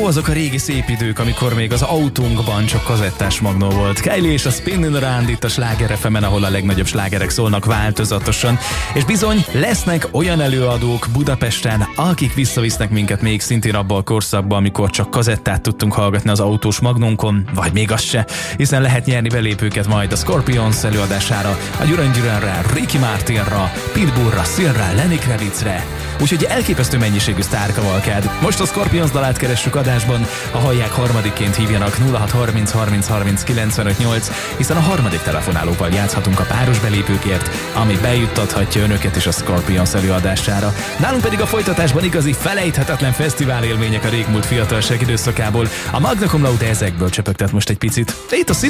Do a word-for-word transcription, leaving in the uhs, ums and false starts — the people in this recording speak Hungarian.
Ó, azok a régi szép idők, amikor még az autónkban csak kazettás magnó volt. Kylie és a Spinning Around itt a Sláger ef emen, ahol a legnagyobb slágerek szólnak változatosan. És bizony, lesznek olyan előadók Budapesten, akik visszavisznek minket még szintén abba a korszakba, amikor csak kazettát tudtunk hallgatni az autós magnónkon, vagy még az se, hiszen lehet nyerni belépőket majd a Scorpions előadására, a Duran Duranre, Ricky Martinra, Pitbullra, Szilra, Lenny Kravitzre. Úgyhogy elképesztő mennyiségű sztárkavalkád. Most a Scorpions dalát keressük adásban, ha hallják harmadikként hívjanak nulla hat harminc harminc harminc kilencvenöt nyolc, hiszen a harmadik telefonálóval játszhatunk a páros belépőkért, ami bejuttathatja önöket is a Scorpions előadására. Nálunk pedig a folytatásban igazi felejthetetlen fesztivál élmények a régmúlt fiatalság időszakából. A Magna Cum Laude ezekből csöpögtet most egy picit. Itt a